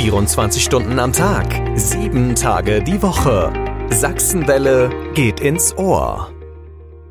24 Stunden am Tag, 7 Tage die Woche. Sachsenwelle geht ins Ohr.